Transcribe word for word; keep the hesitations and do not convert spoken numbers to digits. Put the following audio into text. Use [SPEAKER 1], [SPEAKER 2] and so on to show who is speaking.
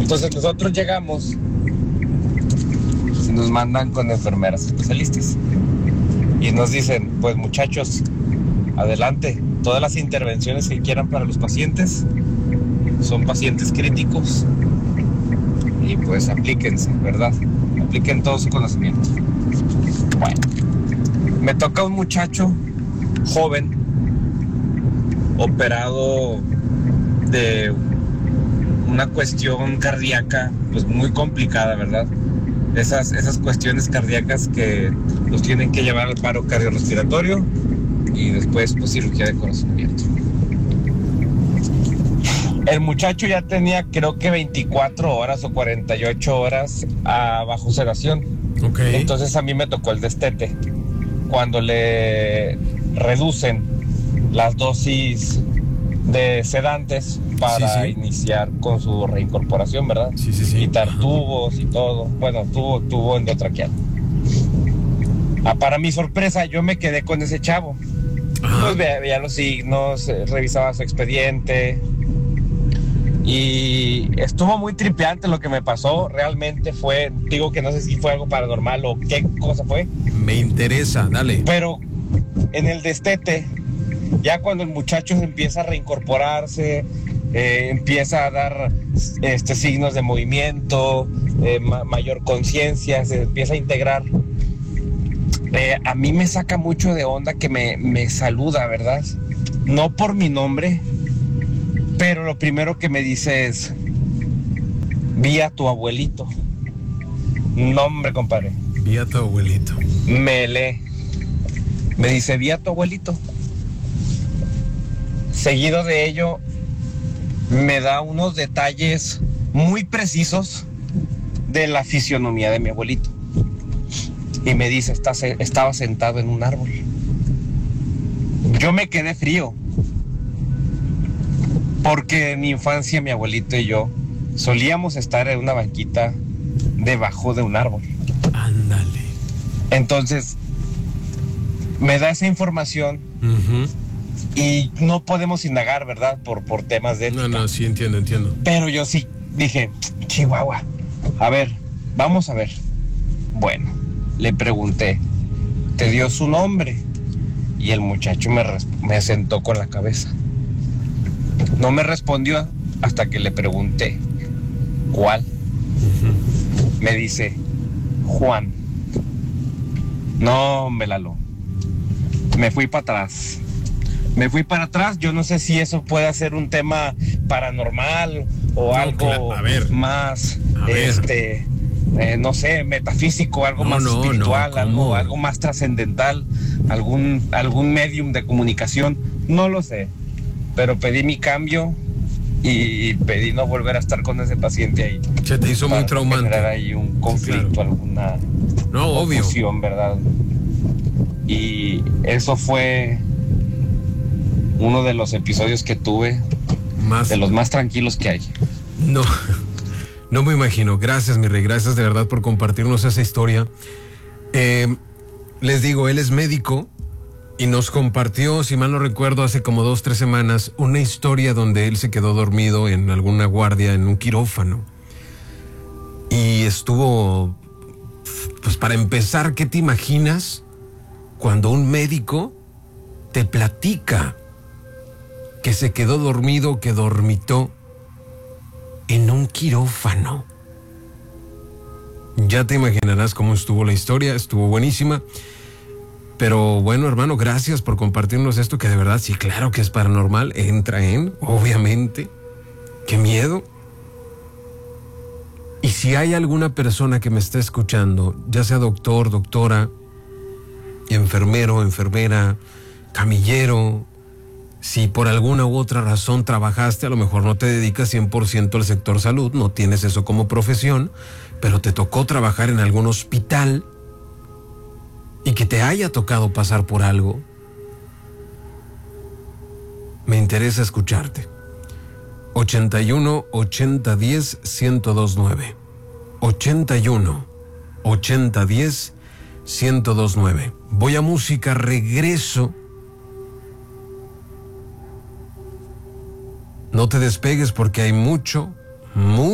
[SPEAKER 1] Entonces nosotros llegamos y nos mandan con enfermeras especialistas y nos dicen, pues muchachos, adelante, todas las intervenciones que quieran para los pacientes, son pacientes críticos y pues aplíquense, ¿verdad? Apliquen todo su conocimiento. Bueno, me toca un muchacho joven, operado de una cuestión cardíaca pues muy complicada, ¿verdad? Esas, esas cuestiones cardíacas que los tienen que llevar al paro cardiorrespiratorio y después pues cirugía de corazón abierto. El muchacho ya tenía creo que veinticuatro horas o cuarenta y ocho horas a bajo sedación.
[SPEAKER 2] Okay.
[SPEAKER 1] Entonces a mí me tocó el destete. Cuando le reducen las dosis de sedantes para
[SPEAKER 2] sí, sí.
[SPEAKER 1] iniciar con su reincorporación, ¿verdad?
[SPEAKER 2] Sí, sí, sí.
[SPEAKER 1] Quitar
[SPEAKER 2] Ajá.
[SPEAKER 1] tubos y todo. Bueno, tubo, tubo endotraqueal. Ah, para mi sorpresa, yo me quedé con ese chavo.
[SPEAKER 2] Ajá.
[SPEAKER 1] Pues veía, veía los signos, eh, revisaba su expediente. Y estuvo muy tripeante lo que me pasó. Realmente fue, digo que no sé si fue algo paranormal o qué cosa fue.
[SPEAKER 2] Me interesa, dale.
[SPEAKER 1] Pero en el destete, ya cuando el muchacho empieza a reincorporarse, eh, empieza a dar este, signos de movimiento, eh, ma- mayor conciencia, se empieza a integrar. Eh, a mí me saca mucho de onda que me, me saluda, ¿verdad? No por mi nombre, pero lo primero que me dice es, vi a tu abuelito. No, hombre, compadre.
[SPEAKER 2] Vi a tu abuelito.
[SPEAKER 1] Me lee. Me dice, vi a tu abuelito. Seguido de ello, me da unos detalles muy precisos de la fisionomía de mi abuelito. Y me dice, "Está, estaba sentado en un árbol". Yo me quedé frío. Porque en mi infancia mi abuelito y yo solíamos estar en una banquita debajo de un árbol.
[SPEAKER 2] Ándale.
[SPEAKER 1] Entonces, me da esa información
[SPEAKER 2] Uh-huh.
[SPEAKER 1] y no podemos indagar, ¿verdad? Por, por temas de ética.
[SPEAKER 2] No, no, sí entiendo, entiendo.
[SPEAKER 1] Pero yo sí dije, Chihuahua, a ver, vamos a ver. Bueno, le pregunté, ¿te dio su nombre? Y el muchacho me, res- me sentó con la cabeza. No me respondió hasta que le pregunté, ¿cuál?
[SPEAKER 2] Uh-huh.
[SPEAKER 1] Me dice, Juan. No, hombre, Lalo. Me fui para atrás. Me fui para atrás. Yo no sé si eso puede ser un tema paranormal o
[SPEAKER 2] No,
[SPEAKER 1] algo
[SPEAKER 2] claro, a ver.
[SPEAKER 1] más,
[SPEAKER 2] A ver.
[SPEAKER 1] este, eh, no sé, metafísico, algo
[SPEAKER 2] No,
[SPEAKER 1] más
[SPEAKER 2] no,
[SPEAKER 1] espiritual,
[SPEAKER 2] no,
[SPEAKER 1] algo,
[SPEAKER 2] ¿cómo?
[SPEAKER 1] algo más trascendental, algún, algún medium de comunicación. No lo sé. Pero pedí mi cambio y pedí no volver a estar con ese paciente ahí.
[SPEAKER 2] Se te hizo muy
[SPEAKER 1] Para
[SPEAKER 2] traumante.
[SPEAKER 1] generar ahí un conflicto,
[SPEAKER 2] Sí, claro.
[SPEAKER 1] alguna
[SPEAKER 2] No, obvio.
[SPEAKER 1] confusión, ¿verdad? Y eso fue uno de los episodios que tuve,
[SPEAKER 2] Más.
[SPEAKER 1] de los más tranquilos que hay.
[SPEAKER 2] No, no me imagino. Gracias, mi rey. Gracias de verdad por compartirnos esa historia. Eh, les digo, él es médico y nos compartió, si mal no recuerdo, hace como dos, tres semanas, una historia donde él se quedó dormido en alguna guardia, en un quirófano. Y estuvo, pues para empezar, ¿qué te imaginas cuando un médico te platica que se quedó dormido, que dormitó en un quirófano? Ya te imaginarás cómo estuvo la historia, estuvo buenísima. Pero bueno, hermano, gracias por compartirnos esto, que de verdad, sí, claro que es paranormal, entra en, obviamente. ¡Qué miedo! Y si hay alguna persona que me está escuchando, ya sea doctor, doctora, enfermero, enfermera, camillero, si por alguna u otra razón trabajaste, a lo mejor no te dedicas cien por ciento al sector salud, no tienes eso como profesión, pero te tocó trabajar en algún hospital y que te haya tocado pasar por algo, me interesa escucharte. ochenta y uno, ochenta, diez, ciento dos nueve. ochenta y uno, ochenta, diez, ciento dos nueve. Voy a música, regreso. No te despegues porque hay mucho, mucho.